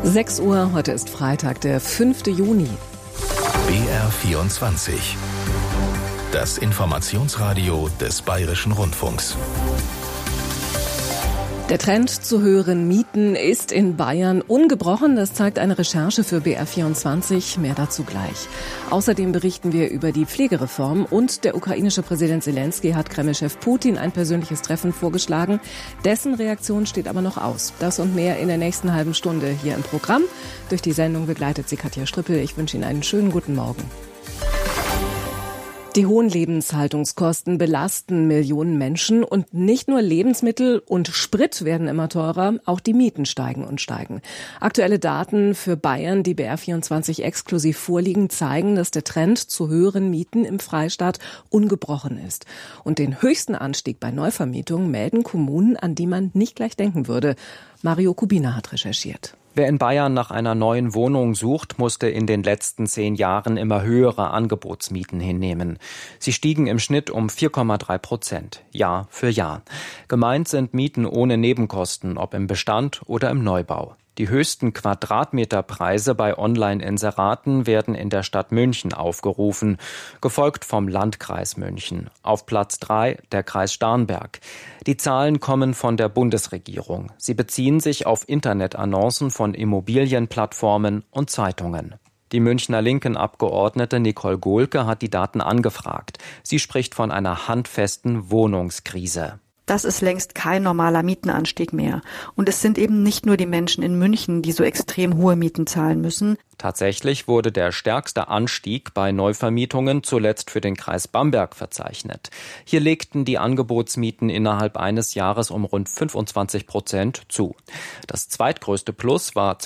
6 Uhr, heute ist Freitag, der 5. Juni. BR24. Das Informationsradio des Bayerischen Rundfunks. Der Trend zu höheren Mieten ist in Bayern ungebrochen. Das zeigt eine Recherche für BR24. Mehr dazu gleich. Außerdem berichten wir über die Pflegereform und der ukrainische Präsident Zelensky hat Kreml-Chef Putin ein persönliches Treffen vorgeschlagen. Dessen Reaktion steht aber noch aus. Das und mehr in der nächsten halben Stunde hier im Programm. Durch die Sendung begleitet sie Katja Strippel. Ich wünsche Ihnen einen schönen guten Morgen. Die hohen Lebenshaltungskosten belasten Millionen Menschen und nicht nur Lebensmittel und Sprit werden immer teurer, auch die Mieten steigen und steigen. Aktuelle Daten für Bayern, die BR24 exklusiv vorliegen, zeigen, dass der Trend zu höheren Mieten im Freistaat ungebrochen ist. Und den höchsten Anstieg bei Neuvermietungen melden Kommunen, an die man nicht gleich denken würde. Mario Kubina hat recherchiert. Wer in Bayern nach einer neuen Wohnung sucht, musste in den letzten 10 Jahren immer höhere Angebotsmieten hinnehmen. Sie stiegen im Schnitt um 4,3%, Jahr für Jahr. Gemeint sind Mieten ohne Nebenkosten, ob im Bestand oder im Neubau. Die höchsten Quadratmeterpreise bei Online-Inseraten werden in der Stadt München aufgerufen, gefolgt vom Landkreis München. Auf Platz 3 der Kreis Starnberg. Die Zahlen kommen von der Bundesregierung. Sie beziehen sich auf Internetannoncen von Immobilienplattformen und Zeitungen. Die Münchner Linken-Abgeordnete Nicole Gohlke hat die Daten angefragt. Sie spricht von einer handfesten Wohnungskrise. Das ist längst kein normaler Mietenanstieg mehr. Und es sind eben nicht nur die Menschen in München, die so extrem hohe Mieten zahlen müssen. Tatsächlich wurde der stärkste Anstieg bei Neuvermietungen zuletzt für den Kreis Bamberg verzeichnet. Hier legten die Angebotsmieten innerhalb eines Jahres um rund 25% zu. Das zweitgrößte Plus war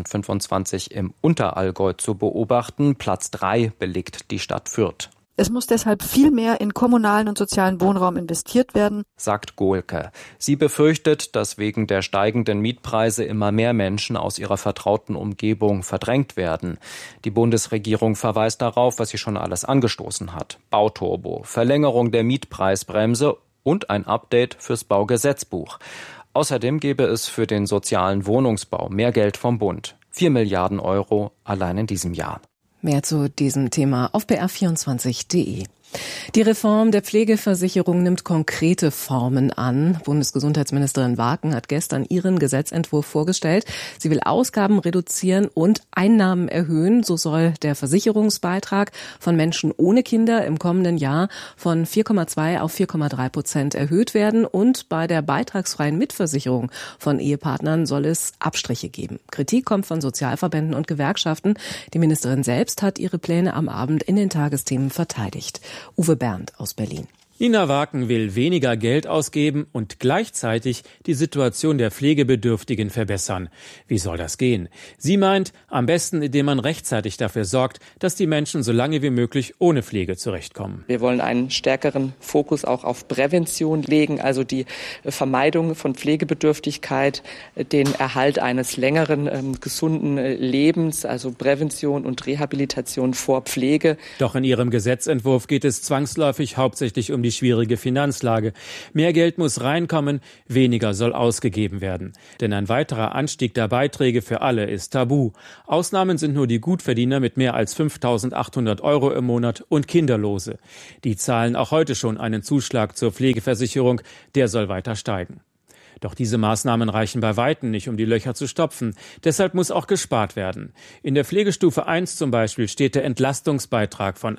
2025 im Unterallgäu zu beobachten. Platz 3 belegt die Stadt Fürth. Es muss deshalb viel mehr in kommunalen und sozialen Wohnraum investiert werden, sagt Gohlke. Sie befürchtet, dass wegen der steigenden Mietpreise immer mehr Menschen aus ihrer vertrauten Umgebung verdrängt werden. Die Bundesregierung verweist darauf, was sie schon alles angestoßen hat. Bauturbo, Verlängerung der Mietpreisbremse und ein Update fürs Baugesetzbuch. Außerdem gäbe es für den sozialen Wohnungsbau mehr Geld vom Bund. 4 Milliarden Euro allein in diesem Jahr. Mehr zu diesem Thema auf br24.de. Die Reform der Pflegeversicherung nimmt konkrete Formen an. Bundesgesundheitsministerin Waken hat gestern ihren Gesetzentwurf vorgestellt. Sie will Ausgaben reduzieren und Einnahmen erhöhen. So soll der Versicherungsbeitrag von Menschen ohne Kinder im kommenden Jahr von 4,2 auf 4,3% erhöht werden. Und bei der beitragsfreien Mitversicherung von Ehepartnern soll es Abstriche geben. Kritik kommt von Sozialverbänden und Gewerkschaften. Die Ministerin selbst hat ihre Pläne am Abend in den Tagesthemen verteidigt. Uwe Berndt aus Berlin. Nina Waken will weniger Geld ausgeben und gleichzeitig die Situation der Pflegebedürftigen verbessern. Wie soll das gehen? Sie meint, am besten, indem man rechtzeitig dafür sorgt, dass die Menschen so lange wie möglich ohne Pflege zurechtkommen. Wir wollen einen stärkeren Fokus auch auf Prävention legen, also die Vermeidung von Pflegebedürftigkeit, den Erhalt eines längeren, gesunden Lebens, also Prävention und Rehabilitation vor Pflege. Doch in ihrem Gesetzentwurf geht es zwangsläufig hauptsächlich um die schwierige Finanzlage. Mehr Geld muss reinkommen, weniger soll ausgegeben werden. Denn ein weiterer Anstieg der Beiträge für alle ist tabu. Ausnahmen sind nur die Gutverdiener mit mehr als 5.800 Euro im Monat und Kinderlose. Die zahlen auch heute schon einen Zuschlag zur Pflegeversicherung, der soll weiter steigen. Doch diese Maßnahmen reichen bei Weitem nicht, um die Löcher zu stopfen. Deshalb muss auch gespart werden. In der Pflegestufe 1 zum Beispiel steht der Entlastungsbeitrag von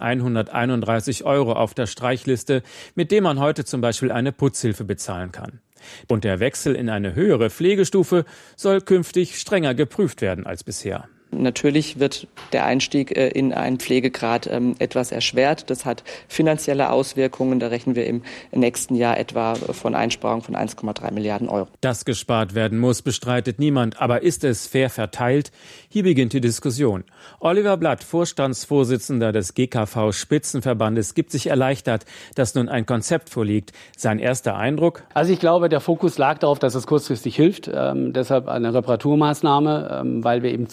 131 Euro auf der Streichliste, mit dem man heute zum Beispiel eine Putzhilfe bezahlen kann. Und der Wechsel in eine höhere Pflegestufe soll künftig strenger geprüft werden als bisher. Natürlich wird der Einstieg in einen Pflegegrad etwas erschwert. Das hat finanzielle Auswirkungen. Da rechnen wir im nächsten Jahr etwa von Einsparungen von 1,3 Milliarden Euro. Dass gespart werden muss, bestreitet niemand. Aber ist es fair verteilt? Hier beginnt die Diskussion. Oliver Blatt, Vorstandsvorsitzender des GKV-Spitzenverbandes, gibt sich erleichtert, dass nun ein Konzept vorliegt. Sein erster Eindruck? Also ich glaube, der Fokus lag darauf, dass es kurzfristig hilft. Deshalb eine Reparaturmaßnahme, weil wir eben zu lange uns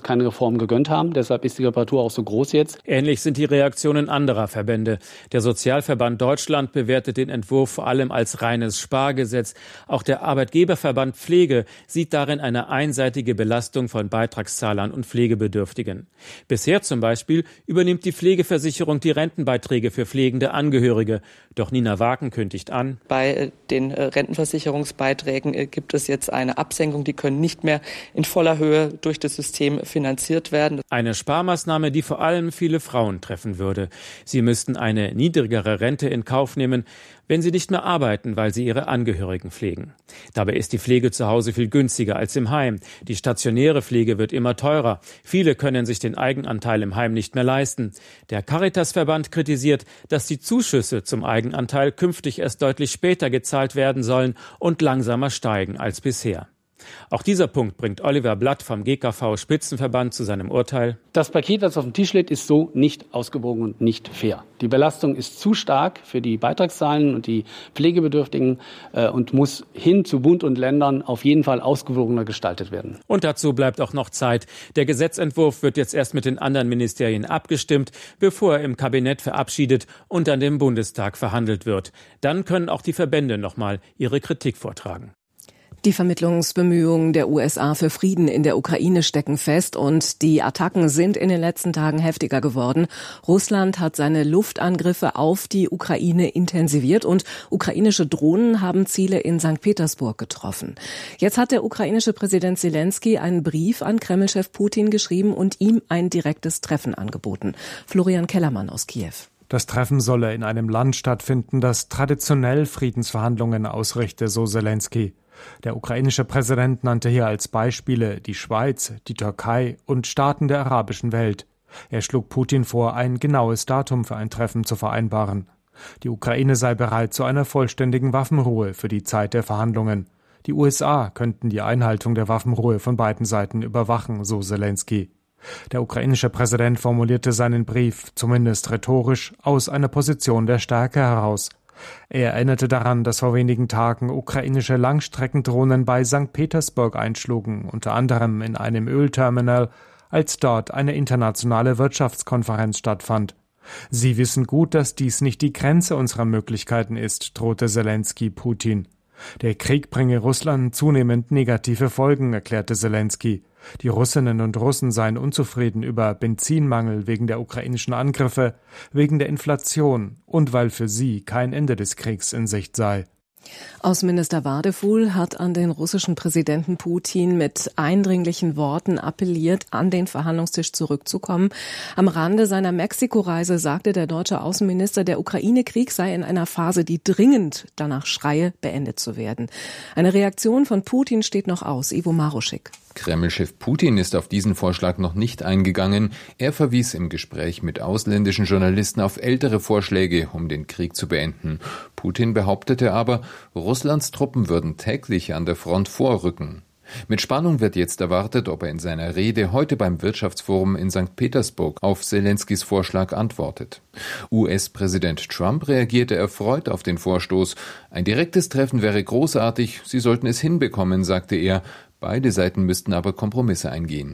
uns keine Reform gegönnt haben. Deshalb ist die Reparatur auch so groß jetzt. Ähnlich sind die Reaktionen anderer Verbände. Der Sozialverband Deutschland bewertet den Entwurf vor allem als reines Spargesetz. Auch der Arbeitgeberverband Pflege sieht darin eine einseitige Belastung von Beitragszahlern und Pflegebedürftigen. Bisher zum Beispiel übernimmt die Pflegeversicherung die Rentenbeiträge für pflegende Angehörige. Doch Nina Waken kündigt an: Bei den Rentenversicherungsbeiträgen gibt es jetzt eine Absenkung. Die können nicht mehr in voller Höhe durch das System finanziert werden. Eine Sparmaßnahme, die vor allem viele Frauen treffen würde. Sie müssten eine niedrigere Rente in Kauf nehmen, wenn sie nicht mehr arbeiten, weil sie ihre Angehörigen pflegen. Dabei ist die Pflege zu Hause viel günstiger als im Heim. Die stationäre Pflege wird immer teurer. Viele können sich den Eigenanteil im Heim nicht mehr leisten. Der Caritasverband kritisiert, dass die Zuschüsse zum Eigenanteil künftig erst deutlich später gezahlt werden sollen und langsamer steigen als bisher. Auch dieser Punkt bringt Oliver Blatt vom GKV-Spitzenverband zu seinem Urteil: Das Paket, das auf dem Tisch liegt, ist so nicht ausgewogen und nicht fair. Die Belastung ist zu stark für die Beitragszahlen und die Pflegebedürftigen und muss hin zu Bund und Ländern auf jeden Fall ausgewogener gestaltet werden. Und dazu bleibt auch noch Zeit. Der Gesetzentwurf wird jetzt erst mit den anderen Ministerien abgestimmt, bevor er im Kabinett verabschiedet und an dem Bundestag verhandelt wird. Dann können auch die Verbände nochmal ihre Kritik vortragen. Die Vermittlungsbemühungen der USA für Frieden in der Ukraine stecken fest und die Attacken sind in den letzten Tagen heftiger geworden. Russland hat seine Luftangriffe auf die Ukraine intensiviert und ukrainische Drohnen haben Ziele in St. Petersburg getroffen. Jetzt hat der ukrainische Präsident Zelensky einen Brief an Kreml-Chef Putin geschrieben und ihm ein direktes Treffen angeboten. Florian Kellermann aus Kiew. Das Treffen solle in einem Land stattfinden, das traditionell Friedensverhandlungen ausrichte, so Zelensky. Der ukrainische Präsident nannte hier als Beispiele die Schweiz, die Türkei und Staaten der arabischen Welt. Er schlug Putin vor, ein genaues Datum für ein Treffen zu vereinbaren. Die Ukraine sei bereit zu einer vollständigen Waffenruhe für die Zeit der Verhandlungen. Die USA könnten die Einhaltung der Waffenruhe von beiden Seiten überwachen, so Zelensky. Der ukrainische Präsident formulierte seinen Brief, zumindest rhetorisch, aus einer Position der Stärke heraus. Er erinnerte daran, dass vor wenigen Tagen ukrainische Langstreckendrohnen bei St. Petersburg einschlugen, unter anderem in einem Ölterminal, als dort eine internationale Wirtschaftskonferenz stattfand. Sie wissen gut, dass dies nicht die Grenze unserer Möglichkeiten ist, drohte Zelensky Putin. Der Krieg bringe Russland zunehmend negative Folgen, erklärte Zelensky. Die Russinnen und Russen seien unzufrieden über Benzinmangel wegen der ukrainischen Angriffe, wegen der Inflation und weil für sie kein Ende des Kriegs in Sicht sei. Außenminister Wadefuhl hat an den russischen Präsidenten Putin mit eindringlichen Worten appelliert, an den Verhandlungstisch zurückzukommen. Am Rande seiner Mexiko-Reise sagte der deutsche Außenminister, der Ukraine-Krieg sei in einer Phase, die dringend danach schreie, beendet zu werden. Eine Reaktion von Putin steht noch aus. Ivo Maruschik. Kreml-Chef Putin ist auf diesen Vorschlag noch nicht eingegangen. Er verwies im Gespräch mit ausländischen Journalisten auf ältere Vorschläge, um den Krieg zu beenden. Putin behauptete aber, Russlands Truppen würden täglich an der Front vorrücken. Mit Spannung wird jetzt erwartet, ob er in seiner Rede heute beim Wirtschaftsforum in St. Petersburg auf Zelenskys Vorschlag antwortet. US-Präsident Trump reagierte erfreut auf den Vorstoß. Ein direktes Treffen wäre großartig, sie sollten es hinbekommen, sagte er. Beide Seiten müssten aber Kompromisse eingehen.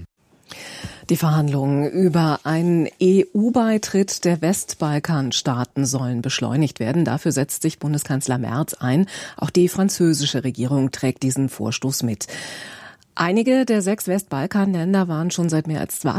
Die Verhandlungen über einen EU-Beitritt der Westbalkanstaaten sollen beschleunigt werden. Dafür setzt sich Bundeskanzler Merz ein. Auch die französische Regierung trägt diesen Vorstoß mit. Einige der 6 Westbalkanländer warten schon seit mehr als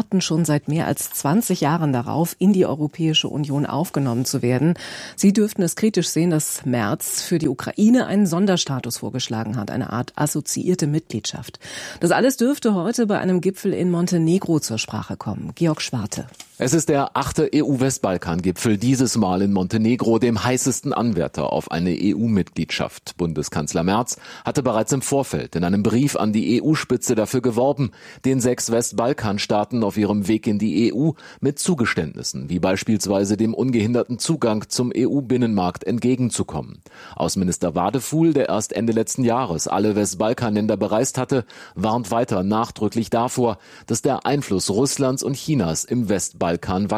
20 Jahren darauf, in die Europäische Union aufgenommen zu werden. Sie dürften es kritisch sehen, dass Merz für die Ukraine einen Sonderstatus vorgeschlagen hat, eine Art assoziierte Mitgliedschaft. Das alles dürfte heute bei einem Gipfel in Montenegro zur Sprache kommen. Georg Schwarte. Es ist der 8. EU-Westbalkan-Gipfel, dieses Mal in Montenegro, dem heißesten Anwärter auf eine EU-Mitgliedschaft. Bundeskanzler Merz hatte bereits im Vorfeld in einem Brief an die EU-Spitze dafür geworben, den 6 Westbalkanstaaten auf ihrem Weg in die EU mit Zugeständnissen, wie beispielsweise dem ungehinderten Zugang zum EU-Binnenmarkt entgegenzukommen. Außenminister Wadefuhl, der erst Ende letzten Jahres alle Westbalkanländer bereist hatte, warnt weiter nachdrücklich davor, dass der Einfluss Russlands und Chinas im Westbalkan wachse.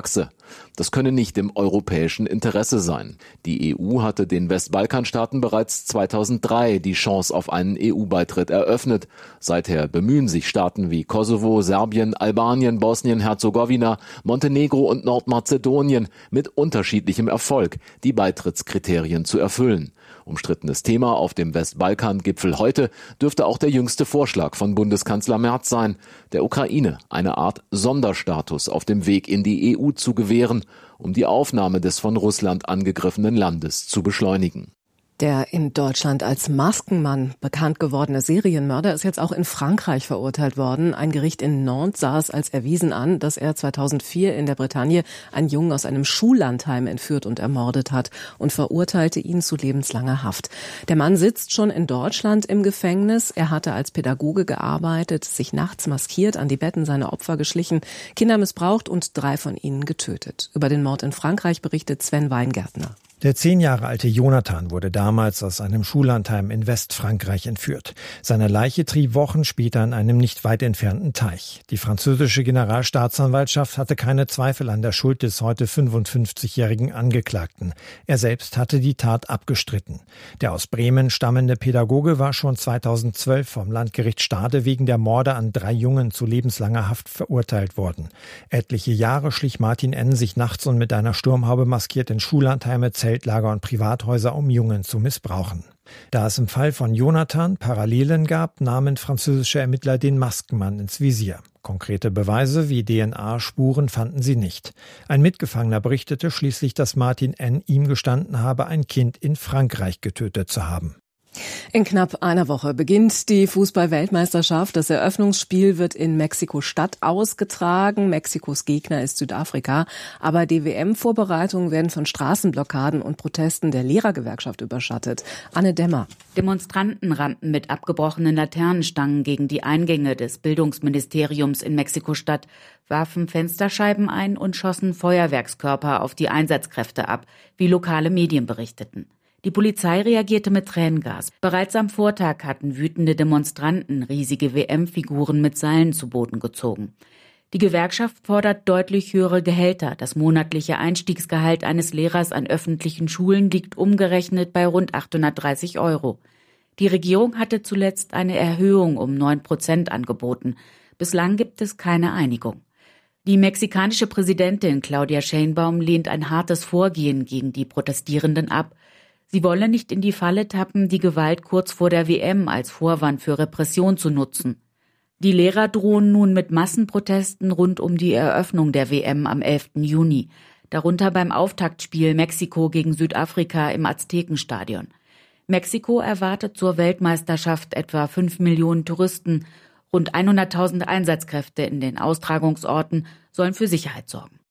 Das könne nicht im europäischen Interesse sein. Die EU hatte den Westbalkanstaaten bereits 2003 die Chance auf einen EU-Beitritt eröffnet. Seither bemühen sich Staaten wie Kosovo, Serbien, Albanien, Bosnien-Herzegowina, Montenegro und Nordmazedonien mit unterschiedlichem Erfolg, die Beitrittskriterien zu erfüllen. Umstrittenes Thema auf dem Westbalkan-Gipfel heute dürfte auch der jüngste Vorschlag von Bundeskanzler Merz sein, der Ukraine eine Art Sonderstatus auf dem Weg in die EU zu gewähren, um die Aufnahme des von Russland angegriffenen Landes zu beschleunigen. Der in Deutschland als Maskenmann bekannt gewordene Serienmörder ist jetzt auch in Frankreich verurteilt worden. Ein Gericht in Nantes sah es als erwiesen an, dass er 2004 in der Bretagne einen Jungen aus einem Schullandheim entführt und ermordet hat und verurteilte ihn zu lebenslanger Haft. Der Mann sitzt schon in Deutschland im Gefängnis. Er hatte als Pädagoge gearbeitet, sich nachts maskiert, an die Betten seiner Opfer geschlichen, Kinder missbraucht und 3 von ihnen getötet. Über den Mord in Frankreich berichtet Sven Weingärtner. Der 10 Jahre alte Jonathan wurde damals aus einem Schullandheim in Westfrankreich entführt. Seine Leiche trieb Wochen später in einem nicht weit entfernten Teich. Die französische Generalstaatsanwaltschaft hatte keine Zweifel an der Schuld des heute 55-jährigen Angeklagten. Er selbst hatte die Tat abgestritten. Der aus Bremen stammende Pädagoge war schon 2012 vom Landgericht Stade wegen der Morde an 3 Jungen zu lebenslanger Haft verurteilt worden. Etliche Jahre schlich Martin N. sich nachts und mit einer Sturmhaube maskiert in Schullandheime, Zeltlager und Privathäuser, um Jungen zu missbrauchen. Da es im Fall von Jonathan Parallelen gab, nahmen französische Ermittler den Maskenmann ins Visier. Konkrete Beweise wie DNA-Spuren fanden sie nicht. Ein Mitgefangener berichtete schließlich, dass Martin N. ihm gestanden habe, ein Kind in Frankreich getötet zu haben. In knapp einer Woche beginnt die Fußball-Weltmeisterschaft. Das Eröffnungsspiel wird in Mexiko-Stadt ausgetragen. Mexikos Gegner ist Südafrika. Aber die WM-Vorbereitungen werden von Straßenblockaden und Protesten der Lehrergewerkschaft überschattet. Anne Dämmer. Demonstranten rannten mit abgebrochenen Laternenstangen gegen die Eingänge des Bildungsministeriums in Mexiko-Stadt, warfen Fensterscheiben ein und schossen Feuerwerkskörper auf die Einsatzkräfte ab, wie lokale Medien berichteten. Die Polizei reagierte mit Tränengas. Bereits am Vortag hatten wütende Demonstranten riesige WM-Figuren mit Seilen zu Boden gezogen. Die Gewerkschaft fordert deutlich höhere Gehälter. Das monatliche Einstiegsgehalt eines Lehrers an öffentlichen Schulen liegt umgerechnet bei rund 830 €. Die Regierung hatte zuletzt eine Erhöhung um 9% angeboten. Bislang gibt es keine Einigung. Die mexikanische Präsidentin Claudia Sheinbaum lehnt ein hartes Vorgehen gegen die Protestierenden ab. Sie wolle nicht in die Falle tappen, die Gewalt kurz vor der WM als Vorwand für Repression zu nutzen. Die Lehrer drohen nun mit Massenprotesten rund um die Eröffnung der WM am 11. Juni, darunter beim Auftaktspiel Mexiko gegen Südafrika im Aztekenstadion. Mexiko erwartet zur Weltmeisterschaft etwa 5 Millionen Touristen. Rund 100.000 Einsatzkräfte in den Austragungsorten sollen für Sicherheit sorgen.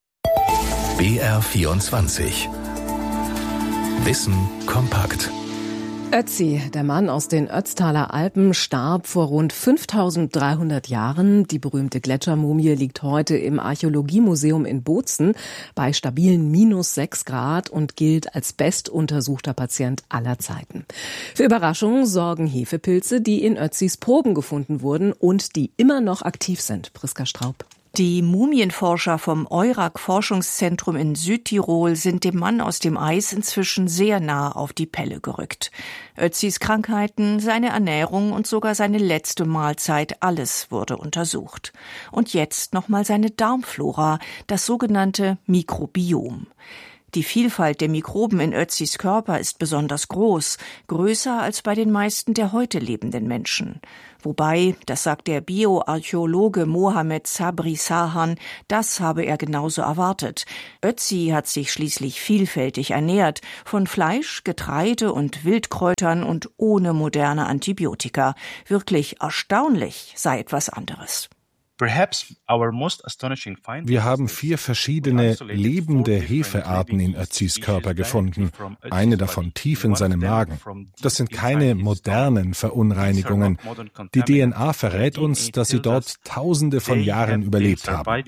BR24 Wissen kompakt. Ötzi, der Mann aus den Ötztaler Alpen, starb vor rund 5.300 Jahren. Die berühmte Gletschermumie liegt heute im Archäologiemuseum in Bozen bei stabilen -6 Grad und gilt als bestuntersuchter Patient aller Zeiten. Für Überraschungen sorgen Hefepilze, die in Ötzis Proben gefunden wurden und die immer noch aktiv sind. Priska Straub. Die Mumienforscher vom EURAC-Forschungszentrum in Südtirol sind dem Mann aus dem Eis inzwischen sehr nah auf die Pelle gerückt. Ötzis Krankheiten, seine Ernährung und sogar seine letzte Mahlzeit, alles wurde untersucht. Und jetzt nochmal seine Darmflora, das sogenannte Mikrobiom. Die Vielfalt der Mikroben in Ötzis Körper ist besonders groß, größer als bei den meisten der heute lebenden Menschen. Wobei, das sagt der Bioarchäologe Mohamed Sabri Sahan, das habe er genauso erwartet. Ötzi hat sich schließlich vielfältig ernährt, von Fleisch, Getreide und Wildkräutern und ohne moderne Antibiotika. Wirklich erstaunlich sei etwas anderes. Wir haben 4 verschiedene lebende Hefearten in Ötzis Körper gefunden, eine davon tief in seinem Magen. Das sind keine modernen Verunreinigungen. Die DNA verrät uns, dass sie dort Tausende von Jahren überlebt haben.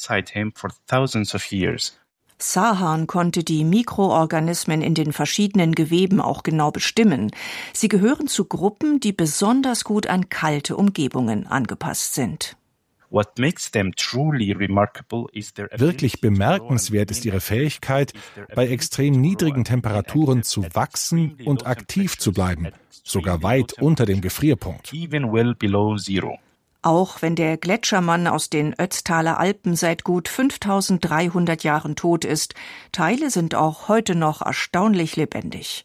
Sahan konnte die Mikroorganismen in den verschiedenen Geweben auch genau bestimmen. Sie gehören zu Gruppen, die besonders gut an kalte Umgebungen angepasst sind. Wirklich bemerkenswert ist ihre Fähigkeit, bei extrem niedrigen Temperaturen zu wachsen und aktiv zu bleiben, sogar weit unter dem Gefrierpunkt. Auch wenn der Gletschermann aus den Ötztaler Alpen seit gut 5300 Jahren tot ist, Teile sind auch heute noch erstaunlich lebendig.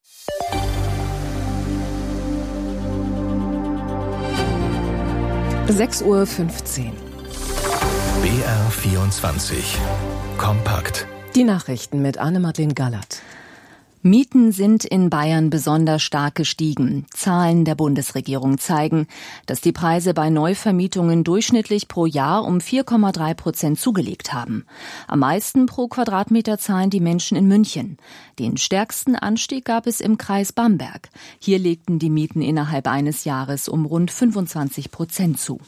(6:15 Uhr). BR24 Kompakt. Die Nachrichten mit Anne-Madeleine Gallert. Mieten sind in Bayern besonders stark gestiegen. Zahlen der Bundesregierung zeigen, dass die Preise bei Neuvermietungen durchschnittlich pro Jahr um 4,3% zugelegt haben. Am meisten pro Quadratmeter zahlen die Menschen in München. Den stärksten Anstieg gab es im Kreis Bamberg. Hier legten die Mieten innerhalb eines Jahres um rund 25% zu.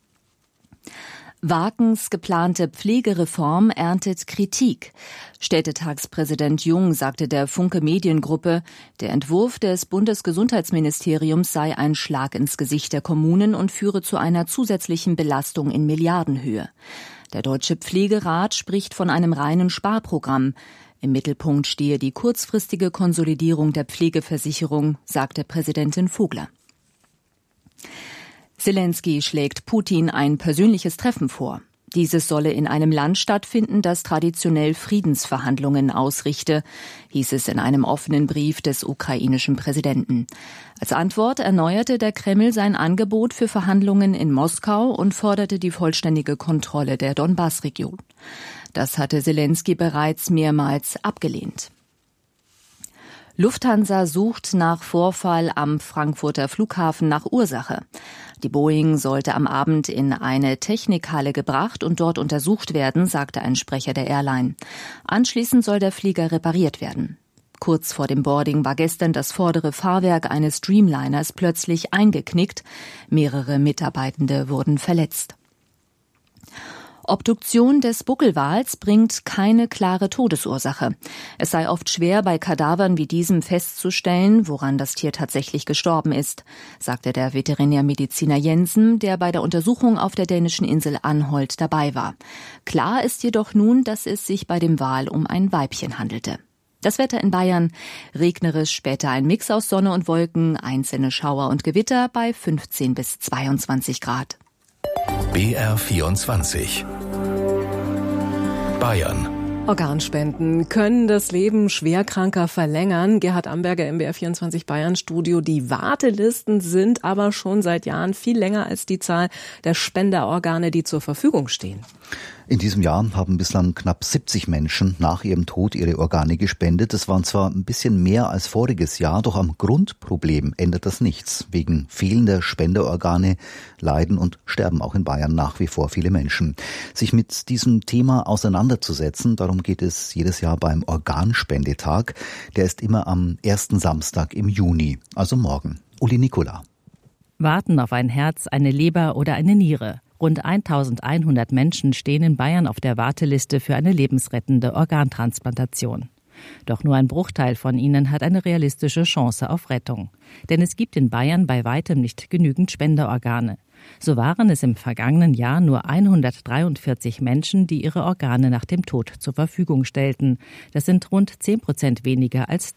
Wakens geplante Pflegereform erntet Kritik. Städtetagspräsident Jung sagte der Funke Mediengruppe, der Entwurf des Bundesgesundheitsministeriums sei ein Schlag ins Gesicht der Kommunen und führe zu einer zusätzlichen Belastung in Milliardenhöhe. Der Deutsche Pflegerat spricht von einem reinen Sparprogramm. Im Mittelpunkt stehe die kurzfristige Konsolidierung der Pflegeversicherung, sagte Präsidentin Vogler. Selenskyj schlägt Putin ein persönliches Treffen vor. Dieses solle in einem Land stattfinden, das traditionell Friedensverhandlungen ausrichte, hieß es in einem offenen Brief des ukrainischen Präsidenten. Als Antwort erneuerte der Kreml sein Angebot für Verhandlungen in Moskau und forderte die vollständige Kontrolle der Donbass-Region. Das hatte Selenskyj bereits mehrmals abgelehnt. Lufthansa sucht nach Vorfall am Frankfurter Flughafen nach Ursache. Die Boeing sollte am Abend in eine Technikhalle gebracht und dort untersucht werden, sagte ein Sprecher der Airline. Anschließend soll der Flieger repariert werden. Kurz vor dem Boarding war gestern das vordere Fahrwerk eines Dreamliners plötzlich eingeknickt. Mehrere Mitarbeitende wurden verletzt. Obduktion des Buckelwals bringt keine klare Todesursache. Es sei oft schwer, bei Kadavern wie diesem festzustellen, woran das Tier tatsächlich gestorben ist, sagte der Veterinärmediziner Jensen, der bei der Untersuchung auf der dänischen Insel Anholt dabei war. Klar ist jedoch nun, dass es sich bei dem Wal um ein Weibchen handelte. Das Wetter in Bayern: regnerisch, später ein Mix aus Sonne und Wolken, einzelne Schauer und Gewitter bei 15 bis 22 Grad. BR24 Bayern. Organspenden können das Leben Schwerkranker verlängern. Gerhard Amberger im BR24 Bayern Studio. Die Wartelisten sind aber schon seit Jahren viel länger als die Zahl der Spenderorgane, die zur Verfügung stehen. In diesem Jahr haben bislang knapp 70 Menschen nach ihrem Tod ihre Organe gespendet. Das waren zwar ein bisschen mehr als voriges Jahr, doch am Grundproblem ändert das nichts. Wegen fehlender Spenderorgane leiden und sterben auch in Bayern nach wie vor viele Menschen. Sich mit diesem Thema auseinanderzusetzen, darum geht es jedes Jahr beim Organspendetag. Der ist immer am ersten Samstag im Juni, also morgen. Uli Nikola. Warten auf ein Herz, eine Leber oder eine Niere. Rund 1100 Menschen stehen in Bayern auf der Warteliste für eine lebensrettende Organtransplantation. Doch nur ein Bruchteil von ihnen hat eine realistische Chance auf Rettung. Denn es gibt in Bayern bei weitem nicht genügend Spenderorgane. So waren es im vergangenen Jahr nur 143 Menschen, die ihre Organe nach dem Tod zur Verfügung stellten. Das sind rund 10% weniger als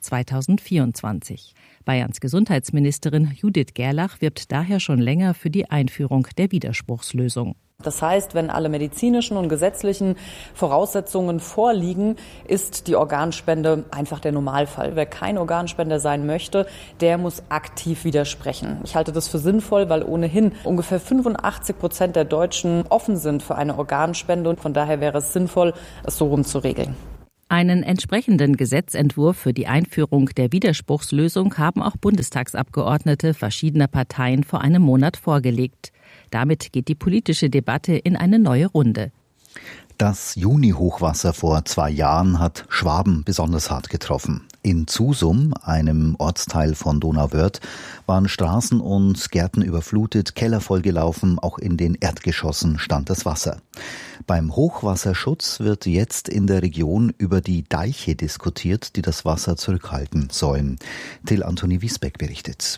2024. Bayerns Gesundheitsministerin Judith Gerlach wirbt daher schon länger für die Einführung der Widerspruchslösung. Das heißt, wenn alle medizinischen und gesetzlichen Voraussetzungen vorliegen, ist die Organspende einfach der Normalfall. Wer kein Organspender sein möchte, der muss aktiv widersprechen. Ich halte das für sinnvoll, weil ohnehin ungefähr 85% der Deutschen offen sind für eine Organspende. Und von daher wäre es sinnvoll, es so rum zu regeln. Einen entsprechenden Gesetzentwurf für die Einführung der Widerspruchslösung haben auch Bundestagsabgeordnete verschiedener Parteien vor einem Monat vorgelegt. Damit geht die politische Debatte in eine neue Runde. Das Juni-Hochwasser vor 2 Jahren hat Schwaben besonders hart getroffen. In Zusum, einem Ortsteil von Donauwörth, waren Straßen und Gärten überflutet, Keller vollgelaufen, auch in den Erdgeschossen stand das Wasser. Beim Hochwasserschutz wird jetzt in der Region über die Deiche diskutiert, die das Wasser zurückhalten sollen. Till Anthony Wiesbeck berichtet.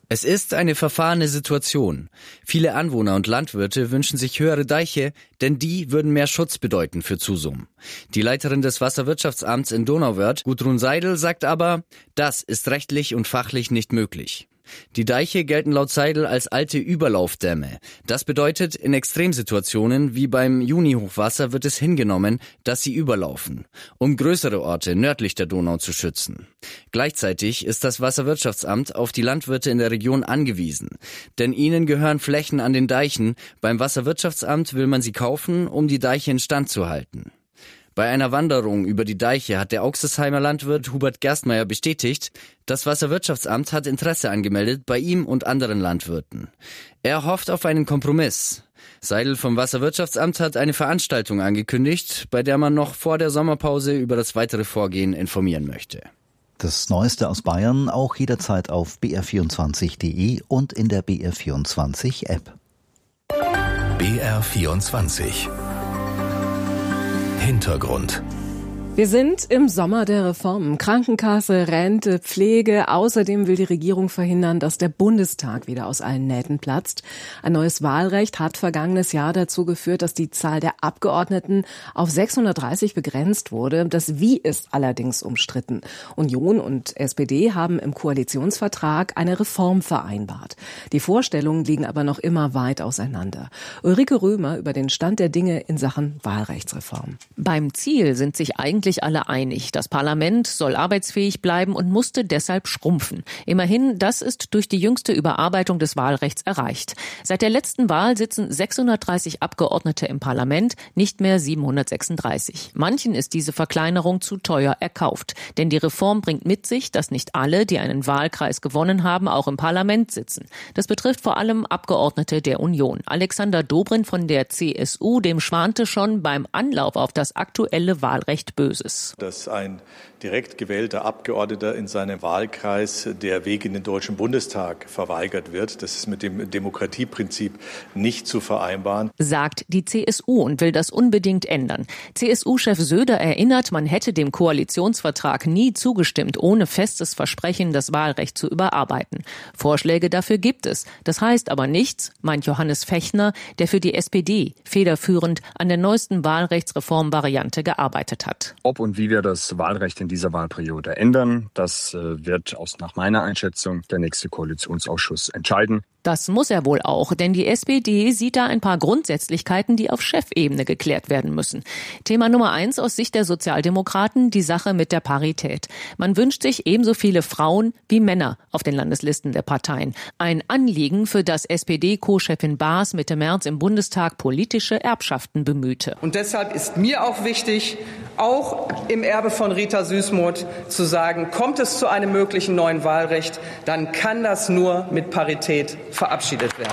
Es ist eine verfahrene Situation. Viele Anwohner und Landwirte wünschen sich höhere Deiche, denn die würden mehr Schutz bedeuten für Zusum. Die Leiterin des Wasserwirtschaftsamts in Donauwörth, Gudrun Seidel, sagt aber, das ist rechtlich und fachlich nicht möglich. Die Deiche gelten laut Seidel als alte Überlaufdämme. Das bedeutet, in Extremsituationen wie beim Juni-Hochwasser wird es hingenommen, dass sie überlaufen, um größere Orte nördlich der Donau zu schützen. Gleichzeitig ist das Wasserwirtschaftsamt auf die Landwirte in der Region angewiesen, denn ihnen gehören Flächen an den Deichen. Beim Wasserwirtschaftsamt will man sie kaufen, um die Deiche instand zu halten. Bei einer Wanderung über die Deiche hat der Auxersheimer Landwirt Hubert Gerstmeier bestätigt, das Wasserwirtschaftsamt hat Interesse angemeldet bei ihm und anderen Landwirten. Er hofft auf einen Kompromiss. Seidel vom Wasserwirtschaftsamt hat eine Veranstaltung angekündigt, bei der man noch vor der Sommerpause über das weitere Vorgehen informieren möchte. Das Neueste aus Bayern auch jederzeit auf br24.de und in der BR24-App. BR24 Hintergrund. Wir sind im Sommer der Reformen. Krankenkasse, Rente, Pflege. Außerdem will die Regierung verhindern, dass der Bundestag wieder aus allen Nähten platzt. Ein neues Wahlrecht hat vergangenes Jahr dazu geführt, dass die Zahl der Abgeordneten auf 630 begrenzt wurde. Das Wie ist allerdings umstritten. Union und SPD haben im Koalitionsvertrag eine Reform vereinbart. Die Vorstellungen liegen aber noch immer weit auseinander. Ulrike Römer über den Stand der Dinge in Sachen Wahlrechtsreform. Beim Ziel sind sich eigentlich alle einig. Das Parlament soll arbeitsfähig bleiben und musste deshalb schrumpfen. Immerhin, das ist durch die jüngste Überarbeitung des Wahlrechts erreicht. Seit der letzten Wahl sitzen 630 Abgeordnete im Parlament, nicht mehr 736. Manchen ist diese Verkleinerung zu teuer erkauft. Denn die Reform bringt mit sich, dass nicht alle, die einen Wahlkreis gewonnen haben, auch im Parlament sitzen. Das betrifft vor allem Abgeordnete der Union. Alexander Dobrindt von der CSU, dem schwante schon beim Anlauf auf das aktuelle Wahlrecht Böses. Dass ein direkt gewählter Abgeordneter in seinem Wahlkreis der Weg in den Deutschen Bundestag verweigert wird. Das ist mit dem Demokratieprinzip nicht zu vereinbaren, sagt die CSU und will das unbedingt ändern. CSU-Chef Söder erinnert, man hätte dem Koalitionsvertrag nie zugestimmt, ohne festes Versprechen, das Wahlrecht zu überarbeiten. Vorschläge dafür gibt es. Das heißt aber nichts, meint Johannes Fechner, der für die SPD federführend an der neuesten Wahlrechtsreformvariante gearbeitet hat. Ob und wie wir das Wahlrecht in dieser Wahlperiode ändern, das wird nach meiner Einschätzung der nächste Koalitionsausschuss entscheiden. Das muss er wohl auch, denn die SPD sieht da ein paar Grundsätzlichkeiten, die auf Chefebene geklärt werden müssen. Thema Nummer 1 aus Sicht der Sozialdemokraten, die Sache mit der Parität. Man wünscht sich ebenso viele Frauen wie Männer auf den Landeslisten der Parteien. Ein Anliegen, für das SPD-Co-Chefin Baas Mitte März im Bundestag politische Erbschaften bemühte. Und deshalb ist mir auch wichtig, auch im Erbe von Rita Süssmuth zu sagen, kommt es zu einem möglichen neuen Wahlrecht, dann kann das nur mit Parität verabschiedet werden.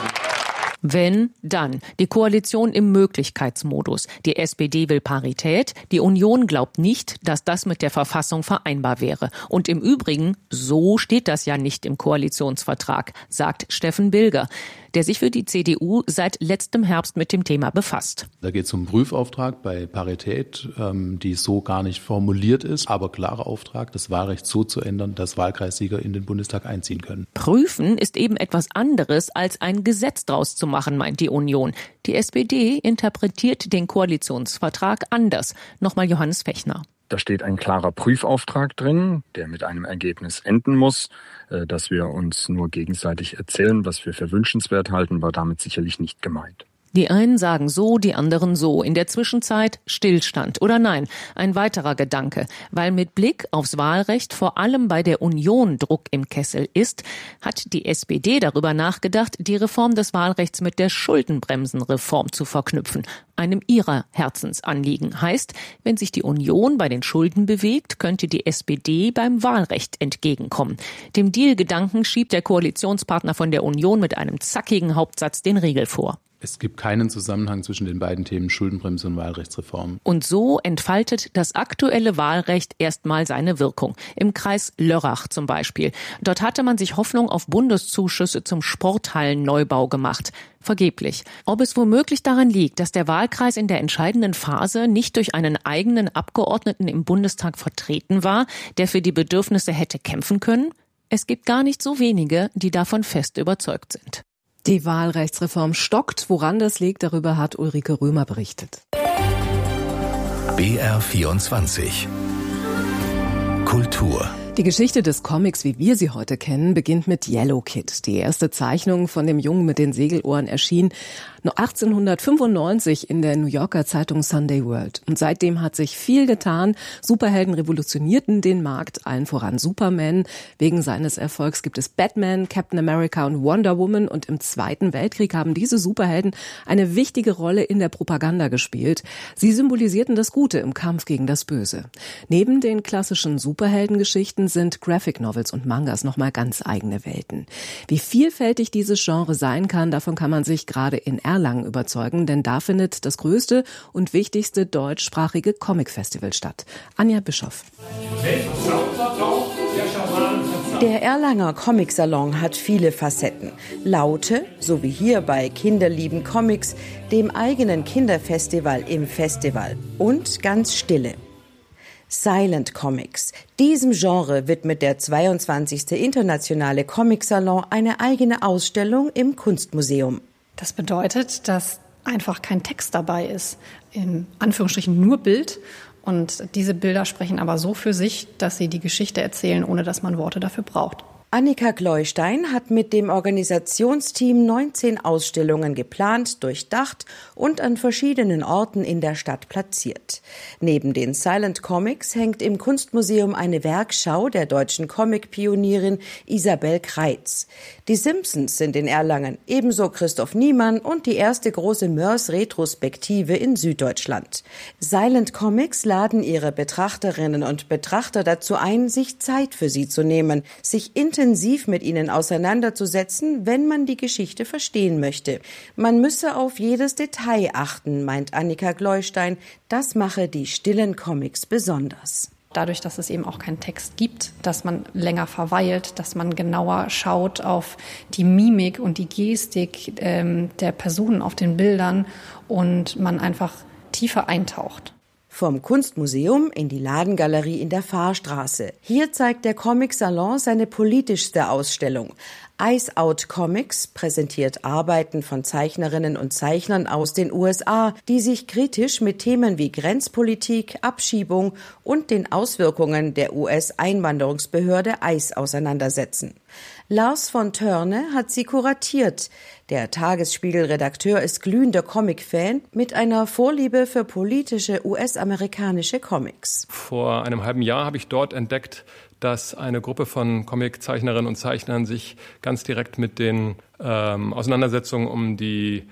Wenn, dann. Die Koalition im Möglichkeitsmodus. Die SPD will Parität. Die Union glaubt nicht, dass das mit der Verfassung vereinbar wäre. Und im Übrigen, so steht das ja nicht im Koalitionsvertrag, sagt Steffen Bilger, der sich für die CDU seit letztem Herbst mit dem Thema befasst. Da geht es um einen Prüfauftrag bei Parität, die so gar nicht formuliert ist, aber klarer Auftrag, das Wahlrecht so zu ändern, dass Wahlkreissieger in den Bundestag einziehen können. Prüfen ist eben etwas anderes, als ein Gesetz draus zu machen, meint die Union. Die SPD interpretiert den Koalitionsvertrag anders. Nochmal Johannes Fechner. Da steht ein klarer Prüfauftrag drin, der mit einem Ergebnis enden muss. Dass wir uns nur gegenseitig erzählen, was wir für wünschenswert halten, war damit sicherlich nicht gemeint. Die einen sagen so, die anderen so. In der Zwischenzeit Stillstand. Oder nein, ein weiterer Gedanke. Weil mit Blick aufs Wahlrecht vor allem bei der Union Druck im Kessel ist, hat die SPD darüber nachgedacht, die Reform des Wahlrechts mit der Schuldenbremsenreform zu verknüpfen. Einem ihrer Herzensanliegen. Heißt, wenn sich die Union bei den Schulden bewegt, könnte die SPD beim Wahlrecht entgegenkommen. Dem Deal-Gedanken schiebt der Koalitionspartner von der Union mit einem zackigen Hauptsatz den Riegel vor. Es gibt keinen Zusammenhang zwischen den beiden Themen Schuldenbremse und Wahlrechtsreform. Und so entfaltet das aktuelle Wahlrecht erstmal seine Wirkung. Im Kreis Lörrach zum Beispiel. Dort hatte man sich Hoffnung auf Bundeszuschüsse zum Sporthallenneubau gemacht. Vergeblich. Ob es womöglich daran liegt, dass der Wahlkreis in der entscheidenden Phase nicht durch einen eigenen Abgeordneten im Bundestag vertreten war, der für die Bedürfnisse hätte kämpfen können? Es gibt gar nicht so wenige, die davon fest überzeugt sind. Die Wahlrechtsreform stockt. Woran das liegt, darüber hat Ulrike Römer berichtet. BR24 Kultur. Die Geschichte des Comics, wie wir sie heute kennen, beginnt mit Yellow Kid. Die erste Zeichnung von dem Jungen mit den Segelohren erschien 1895 in der New Yorker Zeitung Sunday World. Und seitdem hat sich viel getan. Superhelden revolutionierten den Markt, allen voran Superman. Wegen seines Erfolgs gibt es Batman, Captain America und Wonder Woman. Und im Zweiten Weltkrieg haben diese Superhelden eine wichtige Rolle in der Propaganda gespielt. Sie symbolisierten das Gute im Kampf gegen das Böse. Neben den klassischen Superheldengeschichten sind Graphic Novels und Mangas nochmal ganz eigene Welten. Wie vielfältig dieses Genre sein kann, davon kann man sich gerade in Erlangen überzeugen, denn da findet das größte und wichtigste deutschsprachige Comic-Festival statt. Anja Bischoff. Der Erlanger Comic-Salon hat viele Facetten. Laute, so wie hier bei Kinder lieben Comics, dem eigenen Kinderfestival im Festival. Und ganz stille. Silent Comics. Diesem Genre widmet der 22. Internationale Comic-Salon eine eigene Ausstellung im Kunstmuseum. Das bedeutet, dass einfach kein Text dabei ist, in Anführungsstrichen nur Bild. Und diese Bilder sprechen aber so für sich, dass sie die Geschichte erzählen, ohne dass man Worte dafür braucht. Annika Gleustein hat mit dem Organisationsteam 19 Ausstellungen geplant, durchdacht und an verschiedenen Orten in der Stadt platziert. Neben den Silent Comics hängt im Kunstmuseum eine Werkschau der deutschen Comic-Pionierin Isabel Kreitz. Die Simpsons sind in Erlangen, ebenso Christoph Niemann und die erste große Mörs-Retrospektive in Süddeutschland. Silent Comics laden ihre Betrachterinnen und Betrachter dazu ein, sich Zeit für sie zu nehmen, sich intensiv mit ihnen auseinanderzusetzen, wenn man die Geschichte verstehen möchte. Man müsse auf jedes Detail achten, meint Annika Gleustein. Das mache die stillen Comics besonders. Dadurch, dass es eben auch keinen Text gibt, dass man länger verweilt, dass man genauer schaut auf die Mimik und die Gestik der Personen auf den Bildern und man einfach tiefer eintaucht. Vom Kunstmuseum in die Ladengalerie in der Fahrstraße. Hier zeigt der Comic-Salon seine politischste Ausstellung. Ice Out Comics präsentiert Arbeiten von Zeichnerinnen und Zeichnern aus den USA, die sich kritisch mit Themen wie Grenzpolitik, Abschiebung und den Auswirkungen der US-Einwanderungsbehörde ICE auseinandersetzen. Lars von Törne hat sie kuratiert. Der Tagesspiegel-Redakteur ist glühender Comic-Fan mit einer Vorliebe für politische US-amerikanische Comics. Vor einem halben Jahr habe ich dort entdeckt, dass eine Gruppe von Comiczeichnerinnen und Zeichnern sich ganz direkt mit den Auseinandersetzungen um die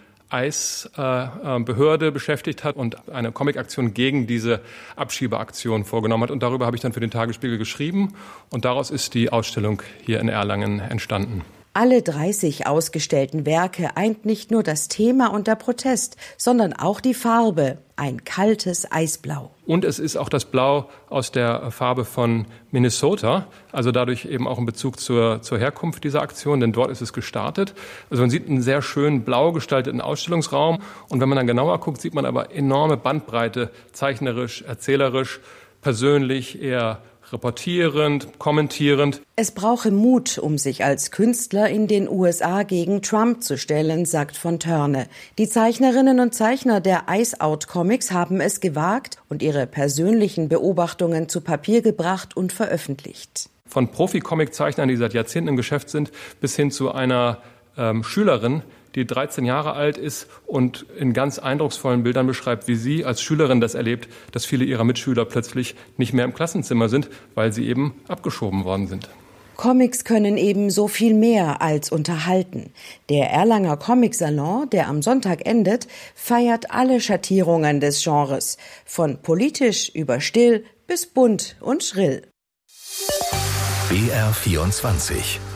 ICE-Behörde beschäftigt hat und eine Comicaktion gegen diese Abschiebeaktion vorgenommen hat. Und darüber habe ich dann für den Tagesspiegel geschrieben und daraus ist die Ausstellung hier in Erlangen entstanden. Alle 30 ausgestellten Werke eint nicht nur das Thema und der Protest, sondern auch die Farbe, ein kaltes Eisblau. Und es ist auch das Blau aus der Farbe von Minnesota, also dadurch eben auch ein Bezug zur Herkunft dieser Aktion, denn dort ist es gestartet. Also man sieht einen sehr schön blau gestalteten Ausstellungsraum und wenn man dann genauer guckt, sieht man aber enorme Bandbreite, zeichnerisch, erzählerisch, persönlich, eher reportierend, kommentierend. Es brauche Mut, um sich als Künstler in den USA gegen Trump zu stellen, sagt von Törne. Die Zeichnerinnen und Zeichner der Ice Out Comics haben es gewagt und ihre persönlichen Beobachtungen zu Papier gebracht und veröffentlicht. Von Profi-Comic-Zeichnern, die seit Jahrzehnten im Geschäft sind, bis hin zu einer Schülerin, die 13 Jahre alt ist und in ganz eindrucksvollen Bildern beschreibt, wie sie als Schülerin das erlebt, dass viele ihrer Mitschüler plötzlich nicht mehr im Klassenzimmer sind, weil sie eben abgeschoben worden sind. Comics können eben so viel mehr als unterhalten. Der Erlanger Comic-Salon, der am Sonntag endet, feiert alle Schattierungen des Genres. Von politisch über still bis bunt und schrill. BR24